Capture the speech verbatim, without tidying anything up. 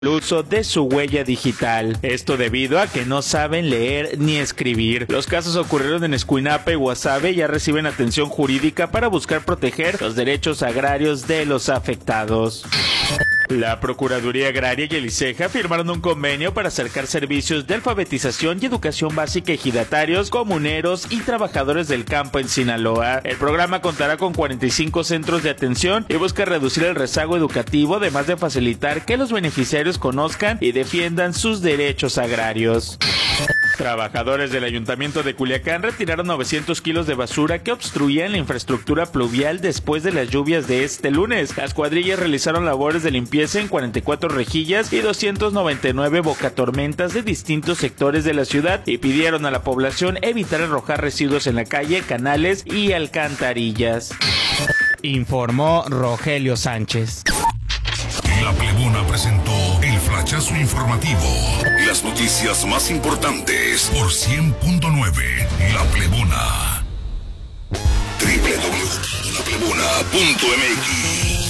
el uso de su huella digital. Esto debido a que no saben leer ni escribir. Los casos ocurrieron en Escuinapa y Guasave, ya reciben atención jurídica para buscar proteger los derechos agrarios de los afectados. La Procuraduría Agraria y el ICEJA firmaron un convenio para acercar servicios de alfabetización y educación básica a ejidatarios, comuneros y trabajadores del campo en Sinaloa. El programa contará con cuarenta y cinco centros de atención y busca reducir el rezago educativo, además de facilitar que los beneficiarios conozcan y defiendan sus derechos agrarios. Trabajadores del Ayuntamiento de Culiacán retiraron novecientos kilos de basura que obstruían la infraestructura pluvial después de las lluvias de este lunes. Las cuadrillas realizaron labores de limpieza en cuarenta y cuatro rejillas y doscientos noventa y nueve bocatormentas de distintos sectores de la ciudad y pidieron a la población evitar arrojar residuos en la calle, canales y alcantarillas. Informó Rogelio Sánchez. La Plebuna presentó el flachazo informativo. Las noticias más importantes por cien punto nueve La Plebuna. doble u doble u doble u punto la plebuna punto m x